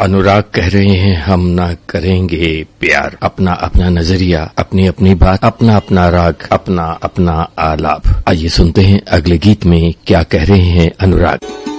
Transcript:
अनुराग कह रहे हैं हम ना करेंगे प्यार। अपना अपना नजरिया, अपनी अपनी बात, अपना अपना राग, अपना अपना आलाप। आइए सुनते हैं अगले गीत में क्या कह रहे हैं अनुराग।